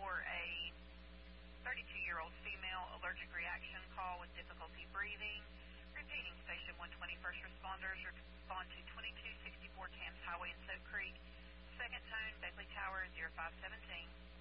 for a 32-year-old female allergic reaction call with difficulty breathing. Repeating, Station 120 first responders respond to 2264 Thames Highway in Soap Creek. Second tone, Beckley Tower, 0517.